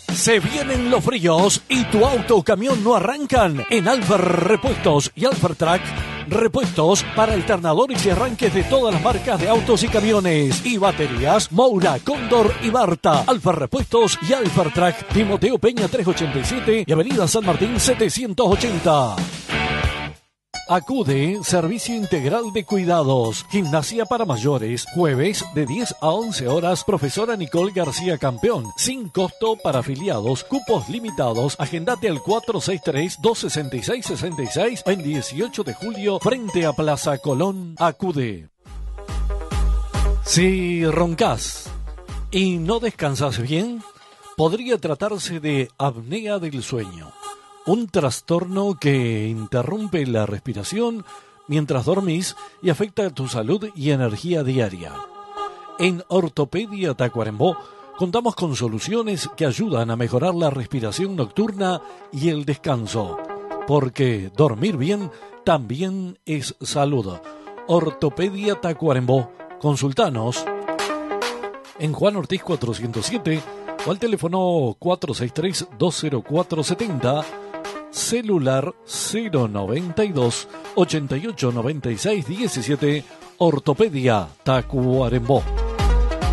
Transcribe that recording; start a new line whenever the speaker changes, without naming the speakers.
Se vienen los fríos y tu auto o camión no arrancan. En Alfer Repuestos y Alfer Track, repuestos para alternadores y arranques de todas las marcas de autos y camiones. Y baterías, Moura, Cóndor y Barta. Alfer Repuestos y Alfer Track, Timoteo Peña 387 y Avenida San Martín 780. Acude, Servicio Integral de Cuidados, Gimnasia para Mayores, jueves de 10 a 11 horas, profesora Nicole García Campeón, sin costo para afiliados, cupos limitados, agendate al 463-266-66 en 18 de julio, frente a Plaza Colón. Acude. Si roncas y no descansas bien, podría tratarse de apnea del sueño. Un trastorno que interrumpe la respiración mientras dormís y afecta tu salud y energía diaria. En Ortopedia Tacuarembó contamos con soluciones que ayudan a mejorar la respiración nocturna y el descanso, porque dormir bien también es salud. Ortopedia Tacuarembó. Consultanos en Juan Ortiz 407 o al teléfono 463-20470, celular 092 8896 17. Ortopedia Tacuarembó.